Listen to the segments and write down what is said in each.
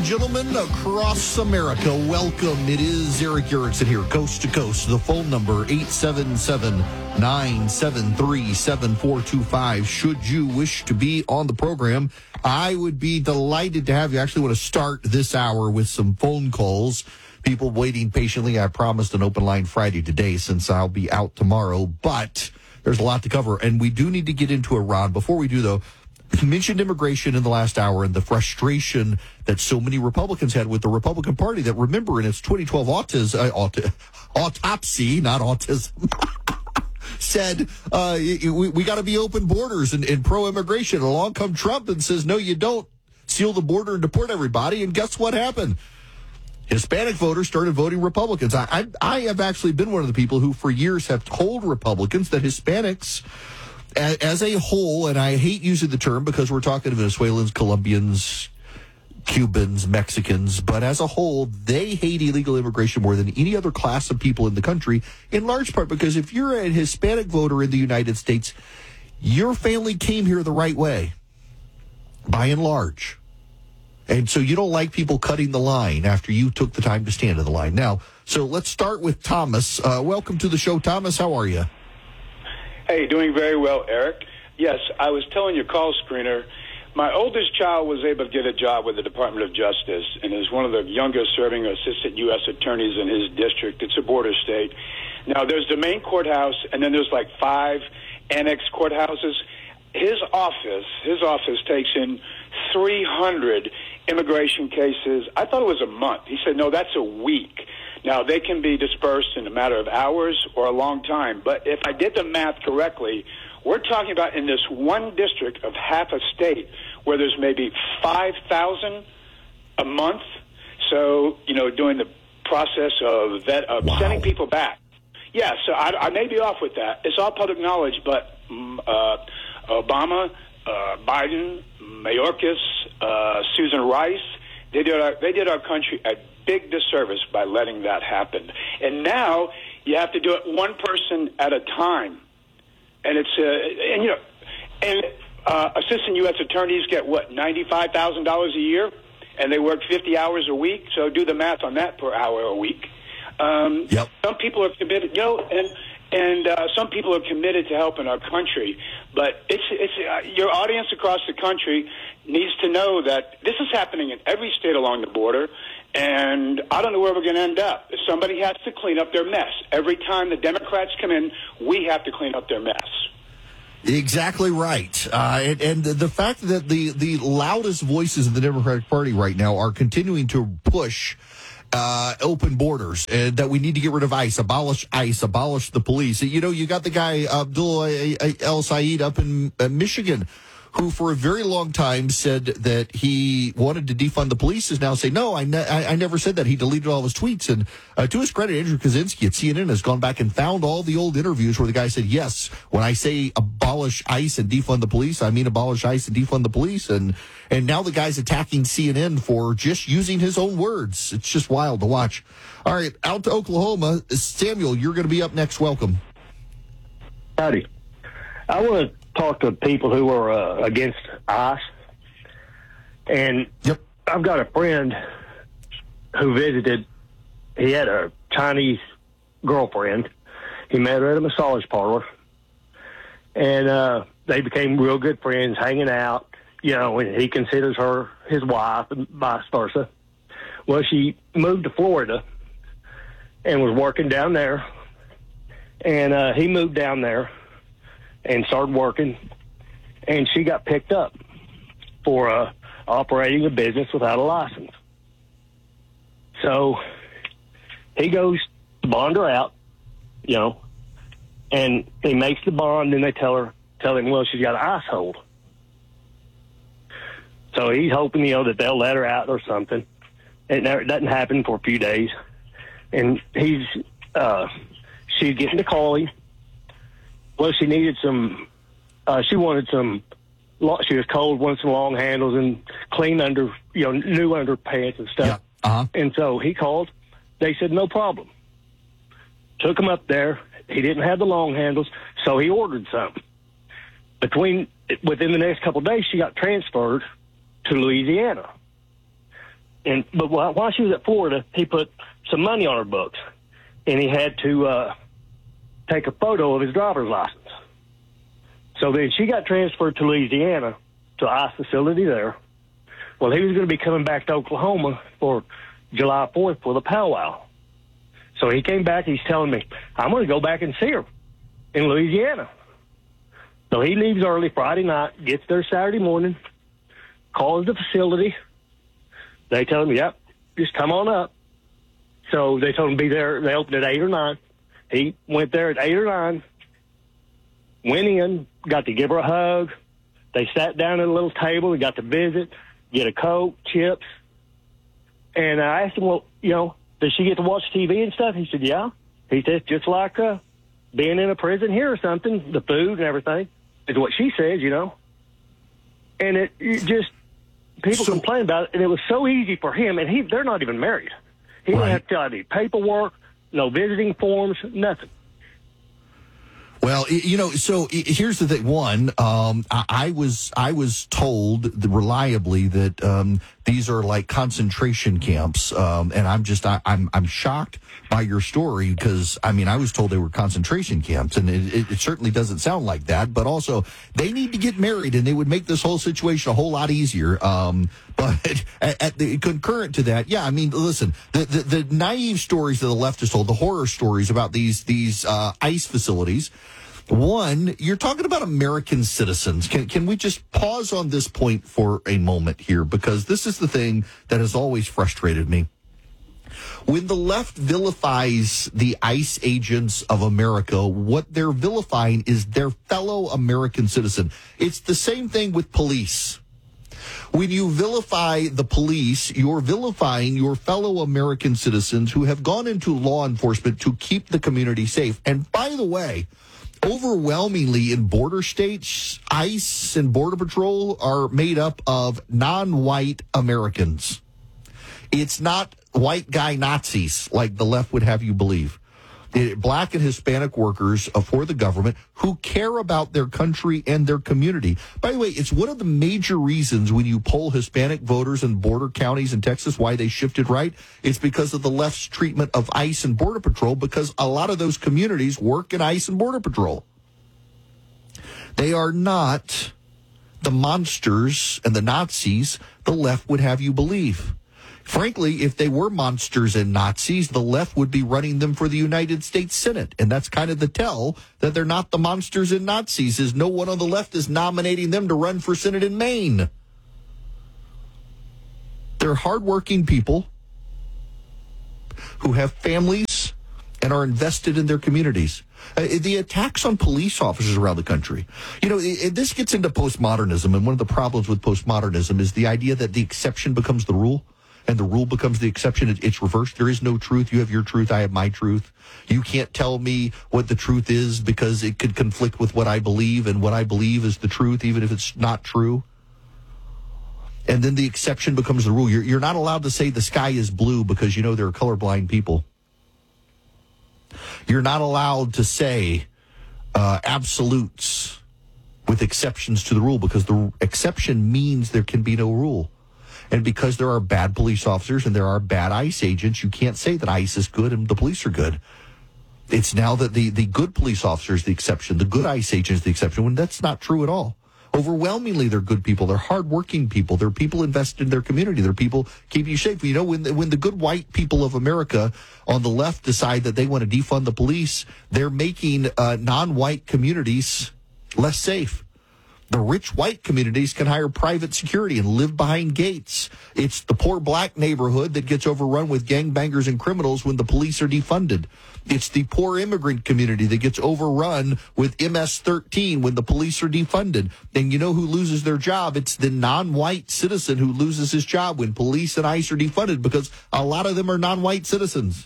gentlemen across America, welcome. It is Eric Erickson here, coast to coast. The phone number, 877-973-7425. Should you wish to be on the program, I would be delighted to have you. I actually want to start this hour with some phone calls. People waiting patiently. I promised an open line Friday today since I'll be out tomorrow, but there's a lot to cover, and we do need to get into Iran. Before we do, though, you mentioned immigration in the last hour and the frustration that so many Republicans had with the Republican Party that, remember, in its 2012 autopsy, not autism, said we got to be open borders and pro-immigration. Along come Trump and says, no, you don't. Seal the border and deport everybody. And guess what happened? Hispanic voters started voting Republicans. I have actually been one of the people who for years have told Republicans that Hispanics as a whole, and I hate using the term because we're talking Venezuelans, Colombians, Cubans, Mexicans, but as a whole, they hate illegal immigration more than any other class of people in the country, in large part because if you're a Hispanic voter in the United States, your family came here the right way, by and large. And so you don't like people cutting the line after you took the time to stand in the line. Now, so let's start with Thomas. Welcome to the show, Thomas. How are you? Hey, doing very well, Eric. Yes, I was telling your call screener, my oldest child was able to get a job with the Department of Justice and is one of the youngest serving assistant U.S. attorneys in his district. It's a border state. Now, there's the main courthouse, and then there's like 5 annex courthouses. His office takes in 300 immigration cases. I thought it was a month. He said, no, that's a week. Now, they can be dispersed in a matter of hours or a long time. But if I did the math correctly, we're talking about in this one district of half a state where there's maybe 5,000 a month. So, doing the process of sending people back. Yeah, so I may be off with that. It's all public knowledge, but Obama, Biden, Mayorkas, Susan Rice, they did our country a big disservice by letting that happen. And now you have to do it one person at a time. And it's assistant U.S. attorneys get what, $95,000 a year, and they work 50 hours a week. So do the math on that per hour a week. Yep. Some people are committed, and some people are committed to helping our country. But it's your audience across the country needs to know that this is happening in every state along the border. And I don't know where we're going to end up. Somebody has to clean up their mess. Every time the Democrats come in, we have to clean up their mess. Exactly right. And the fact that the loudest voices of the Democratic Party right now are continuing to push open borders and that we need to get rid of ICE, abolish the police. You got the guy, Abdullah El Sayed up in Michigan, who for a very long time said that he wanted to defund the police, is now saying, no, I never said that. He deleted all of his tweets. And to his credit, Andrew Kaczynski at CNN has gone back and found all the old interviews where the guy said, yes, when I say abolish ICE and defund the police, I mean abolish ICE and defund the police. And now the guy's attacking CNN for just using his own words. It's just wild to watch. All right, out to Oklahoma. Samuel, you're going to be up next. Welcome. Howdy. I want to talk to people who are against ICE. And yep. I've got a friend who visited. He had a Chinese girlfriend. He met her at a massage parlor. And they became real good friends, hanging out. And he considers her his wife and vice versa. Well, she moved to Florida and was working down there. And he moved down there and started working, and she got picked up for operating a business without a license. So he goes to bond her out, and he makes the bond, and they tell him, well, she's got an ICE hold. So he's hoping, that they'll let her out or something. It doesn't happen for a few days, and she's getting to call him. Well, she needed some, she was cold, wanted some long handles and clean new underpants and stuff. Yeah. Uh-huh. And so he called. They said, no problem. Took him up there. He didn't have the long handles, so he ordered some. Within the next couple of days, she got transferred to Louisiana. But while she was at Florida, he put some money on her books, and he had to take a photo of his driver's license. So then she got transferred to Louisiana to an ICE facility there. Well, he was going to be coming back to Oklahoma for July 4th for the powwow. So he came back. He's telling me, I'm going to go back and see her in Louisiana. So he leaves early Friday night, gets there Saturday morning, calls the facility. They tell him, yep, just come on up. So they told him to be there. They opened at 8 or 9. He went there at 8 or 9, went in, got to give her a hug. They sat down at a little table. He got to visit, get a Coke, chips. And I asked him, well, does she get to watch TV and stuff? He said, yeah. He said, just like being in a prison here or something, the food and everything is what she says, And it just, people complain about it, and it was so easy for him, and they're not even married. He didn't have to fill out any paperwork, no visiting forms, nothing. Well, so here's the thing. One, I was told reliably that these are like concentration camps, and I'm shocked by your story because I was told they were concentration camps, and it certainly doesn't sound like that. But also, they need to get married, and they would make this whole situation a whole lot easier. But at the concurrent to that, listen, the naive stories that the left has told, the horror stories about these ICE facilities. One, you're talking about American citizens. Can we just pause on this point for a moment here? Because this is the thing that has always frustrated me. When the left vilifies the ICE agents of America, what they're vilifying is their fellow American citizen. It's the same thing with police. When you vilify the police, you're vilifying your fellow American citizens who have gone into law enforcement to keep the community safe. And by the way, overwhelmingly in border states, ICE and Border Patrol are made up of non-white Americans. It's not white guy Nazis like the left would have you believe. Black and Hispanic workers for the government who care about their country and their community. By the way, it's one of the major reasons when you poll Hispanic voters in border counties in Texas why they shifted right. It's because of the left's treatment of ICE and Border Patrol, because a lot of those communities work in ICE and Border Patrol. They are not the monsters and the Nazis the left would have you believe. Frankly, if they were monsters and Nazis, the left would be running them for the United States Senate. And that's kind of the tell that they're not the monsters and Nazis, is no one on the left is nominating them to run for Senate in Maine. They're hardworking people who have families and are invested in their communities. The attacks on police officers around the country. This gets into postmodernism, and one of the problems with postmodernism is the idea that the exception becomes the rule. And the rule becomes the exception. It's reversed. There is no truth. You have your truth. I have my truth. You can't tell me what the truth is because it could conflict with what I believe, and what I believe is the truth, even if it's not true. And then the exception becomes the rule. You're not allowed to say the sky is blue because there are colorblind people. You're not allowed to say absolutes with exceptions to the rule because the exception means there can be no rule. And because there are bad police officers and there are bad ICE agents, you can't say that ICE is good and the police are good. It's now that the good police officer is the exception, the good ICE agent is the exception, when that's not true at all. Overwhelmingly, they're good people. They're hardworking people. They're people invested in their community. They're people keeping you safe. When the good white people of America on the left decide that they want to defund the police, they're making non-white communities less safe. The rich white communities can hire private security and live behind gates. It's the poor black neighborhood that gets overrun with gangbangers and criminals when the police are defunded. It's the poor immigrant community that gets overrun with MS-13 when the police are defunded. And you know who loses their job? It's the non-white citizen who loses his job when police and ICE are defunded, because a lot of them are non-white citizens.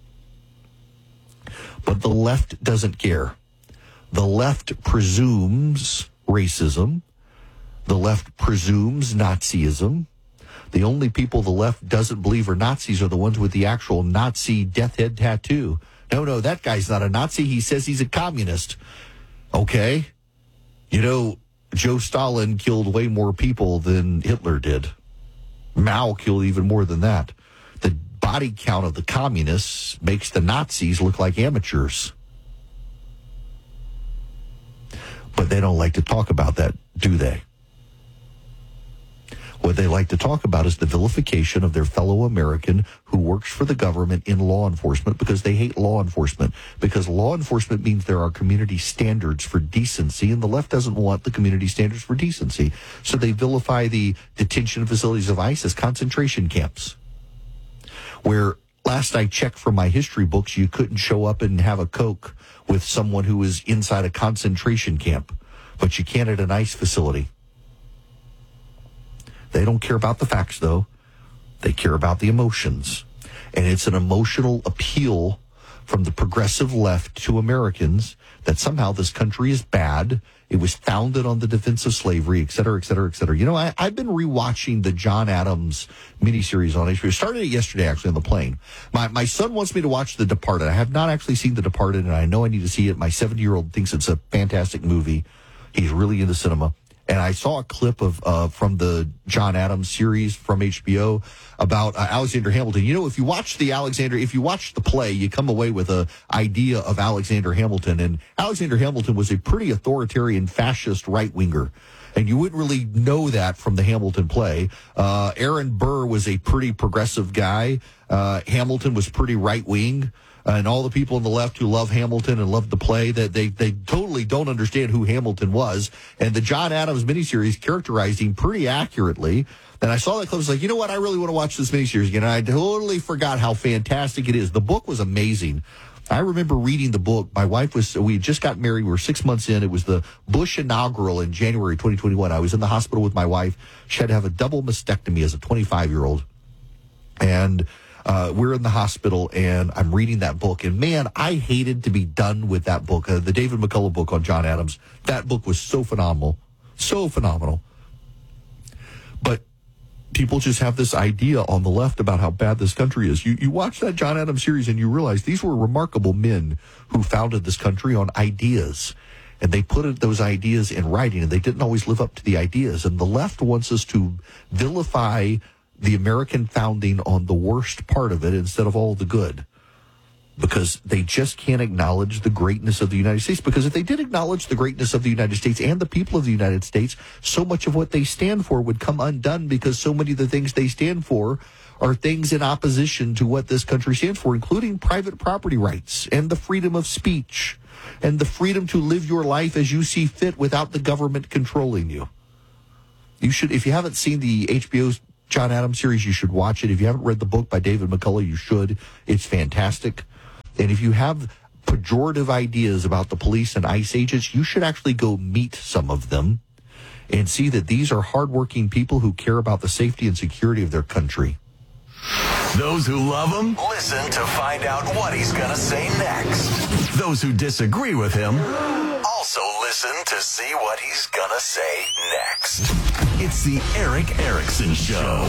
But the left doesn't care. The left presumes racism. The left presumes Nazism. The only people the left doesn't believe are Nazis are the ones with the actual Nazi death head tattoo. No, that guy's not a Nazi. He says he's a communist. Okay. Joe Stalin killed way more people than Hitler did. Mao killed even more than that. The body count of the communists makes the Nazis look like amateurs. But they don't like to talk about that, do they? What they like to talk about is the vilification of their fellow American who works for the government in law enforcement, because they hate law enforcement, because law enforcement means there are community standards for decency, and the left doesn't want the community standards for decency. So they vilify the detention facilities of ISIS, concentration camps, where last I checked from my history books, you couldn't show up and have a Coke with someone who was inside a concentration camp, but you can at an ICE facility. They don't care about the facts, though. They care about the emotions. And it's an emotional appeal from the progressive left to Americans that somehow this country is bad. It was founded on the defense of slavery, et cetera, et cetera, et cetera. You know, I've been rewatching the John Adams miniseries on HBO. Started it yesterday, actually, on the plane. My son wants me to watch The Departed. I have not actually seen The Departed, and I know I need to see it. My 7-year-old thinks it's a fantastic movie. He's really into cinema. And I saw a clip of from the John Adams series from HBO about Alexander Hamilton. You know, if you watch the play, you come away with a idea of Alexander Hamilton. And Alexander Hamilton was a pretty authoritarian fascist right-winger. And you wouldn't really know that from the Hamilton play. Aaron Burr was a pretty progressive guy. Hamilton was pretty right-wing. And all the people on the left who love Hamilton and love the play, that they totally don't understand who Hamilton was. And the John Adams miniseries characterized him pretty accurately. And I saw that clip. I was like, you know what? I really want to watch this miniseries again. And I totally forgot how fantastic it is. The book was amazing. I remember reading the book. We had just got married. We were 6 months in. It was the Bush inaugural in January 2021. I was in the hospital with my wife. She had to have a double mastectomy as a 25-year-old. And we're in the hospital, and I'm reading that book. And, man, I hated to be done with that book, the David McCullough book on John Adams. That book was so phenomenal, so phenomenal. But people just have this idea on the left about how bad this country is. You watch that John Adams series, and you realize these were remarkable men who founded this country on ideas. And they put those ideas in writing, and they didn't always live up to the ideas. And the left wants us to vilify the American founding on the worst part of it instead of all the good, because they just can't acknowledge the greatness of the United States. Because if they did acknowledge the greatness of the United States and the people of the United States, so much of what they stand for would come undone, because so many of the things they stand for are things in opposition to what this country stands for, including private property rights and the freedom of speech and the freedom to live your life as you see fit without the government controlling you. You should, if you haven't seen the HBO's John Adams series, you should watch it. If you haven't read the book by David McCullough, you should. It's fantastic. And if you have pejorative ideas about the police and ICE agents, you should actually go meet some of them and see that these are hardworking people who care about the safety and security of their country. Those who love him, listen to find out what he's going to say next. Those who disagree with him, also listen to see what he's going to say next. It's the Erick Erickson Show.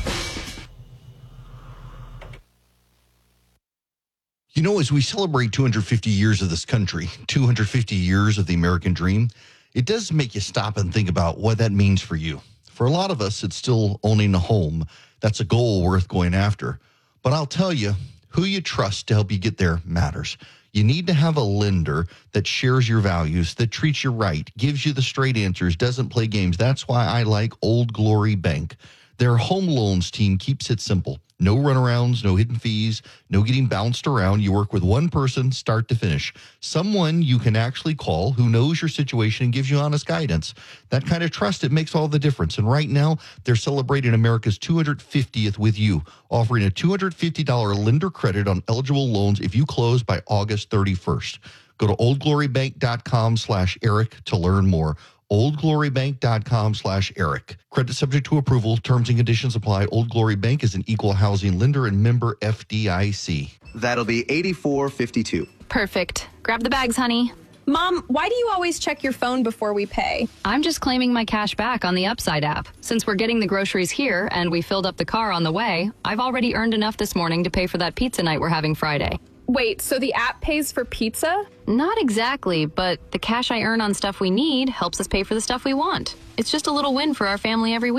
You know, as we celebrate 250 years of this country, 250 years of the American dream, it does make you stop and think about what that means for you. For a lot of us, it's still owning a home. That's a goal worth going after. But I'll tell you, who you trust to help you get there matters. You need to have a lender that shares your values, that treats you right, gives you the straight answers, doesn't play games. That's why I like Old Glory Bank. Their home loans team keeps it simple. No runarounds, no hidden fees, no getting bounced around. You work with one person, start to finish. Someone you can actually call who knows your situation and gives you honest guidance. That kind of trust, it makes all the difference. And right now, they're celebrating America's 250th with you, offering a $250 lender credit on eligible loans if you close by August 31st. Go to oldglorybank.com/Eric to learn more. oldglorybank.com/Eric. Credit subject to approval. Terms and conditions apply. Old Glory Bank is an equal housing lender and member FDIC. That'll be $84.52. Perfect. Grab the bags, honey. Mom, why do you always check your phone before we pay? I'm just claiming my cash back on the Upside app. Since we're getting the groceries here and we filled up the car on the way, I've already earned enough this morning to pay for that pizza night we're having Friday. Wait, so the app pays for pizza? Not exactly, but the cash I earn on stuff we need helps us pay for the stuff we want. It's just a little win for our family every week.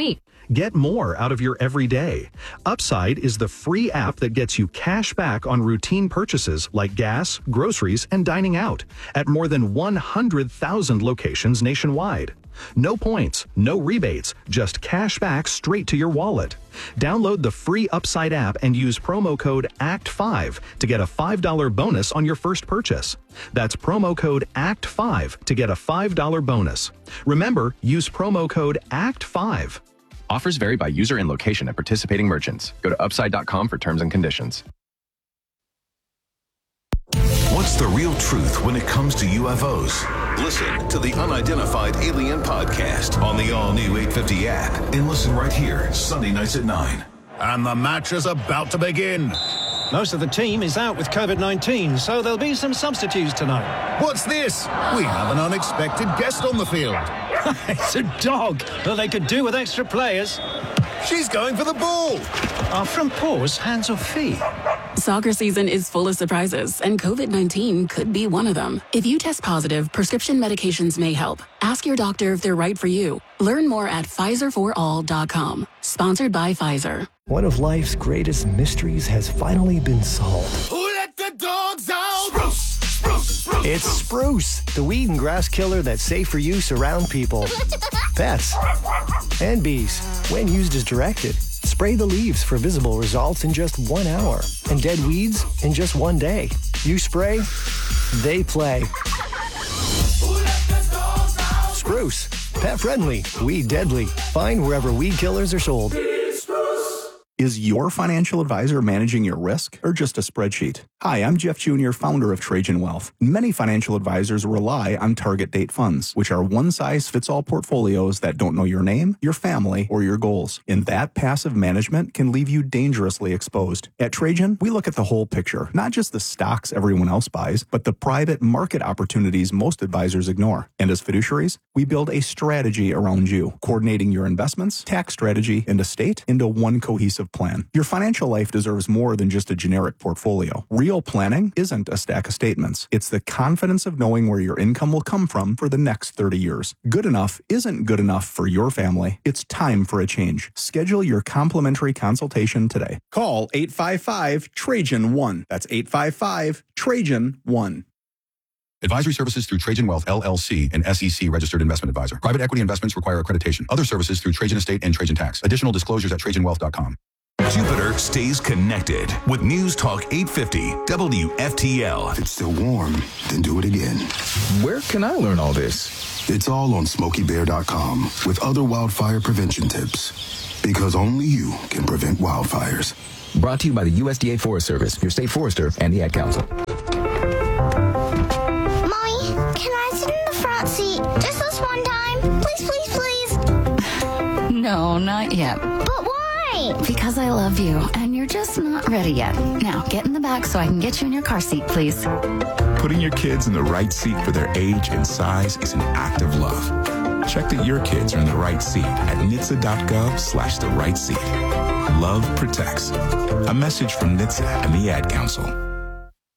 Get more out of your everyday. Upside is the free app that gets you cash back on routine purchases like gas, groceries, and dining out at more than 100,000 locations nationwide. No points, no rebates, just cash back straight to your wallet. Download the free Upside app and use promo code ACT5 to get a $5 bonus on your first purchase. That's promo code ACT5 to get a $5 bonus. Remember, use promo code ACT5. Offers vary by user and location at participating merchants. Go to upside.com for terms and conditions. What's the real truth when it comes to UFOs? Listen to the Unidentified Alien Podcast on the all-new 850 app and listen right here, Sunday nights at 9. And the match is about to begin. Most of the team is out with COVID-19, so there'll be some substitutes tonight. What's this? We have an unexpected guest on the field. It's a dog. Well, they could do with extra players. She's going for the ball. Are front paws hands or feet? Soccer season is full of surprises, and COVID-19 could be one of them. If you test positive, prescription medications may help. Ask your doctor if they're right for you. Learn more at PfizerForAll.com. Sponsored by Pfizer. One of life's greatest mysteries has finally been solved. Who let the dogs out? Spruce! Spruce! Spruce! It's Spruce, the weed and grass killer that's safe for use around people, pets, and bees. When used as directed, spray the leaves for visible results in just 1 hour and dead weeds in just 1 day. You spray, they play. Spruce, pet friendly, weed deadly. Find wherever weed killers are sold. Is your financial advisor managing your risk or just a spreadsheet? Hi, I'm Jeff Jr., founder of Trajan Wealth. Many financial advisors rely on target date funds, which are one-size-fits-all portfolios that don't know your name, your family, or your goals. And that passive management can leave you dangerously exposed. At Trajan, we look at the whole picture, not just the stocks everyone else buys, but the private market opportunities most advisors ignore. And as fiduciaries, we build a strategy around you, coordinating your investments, tax strategy, and estate into one cohesive plan. Your financial life deserves more than just a generic portfolio. Real planning isn't a stack of statements. It's the confidence of knowing where your income will come from for the next 30 years. Good enough isn't good enough for your family. It's time for a change. Schedule your complimentary consultation today. Call 855-TRAJAN-1. That's 855-TRAJAN-1. Advisory services through Trajan Wealth, LLC, an SEC registered investment advisor. Private equity investments require accreditation. Other services through Trajan Estate and Trajan Tax. Additional disclosures at TrajanWealth.com. Jupiter stays connected with News Talk 850 WFTL. If it's still warm, then do it again. Where can I learn all this? It's all on SmokeyBear.com with other wildfire prevention tips. Because only you can prevent wildfires. Brought to you by the USDA Forest Service, your state forester, and the Ad Council. Mommy, can I sit in the front seat just this one time? Please, please, please. No, not yet. But why? Because I love you, and you're just not ready yet. Now, get in the back so I can get you in your car seat, please. Putting your kids in the right seat for their age and size is an act of love. Check that your kids are in the right seat at NHTSA.gov/the right seat. Love protects. A message from NHTSA and the Ad Council.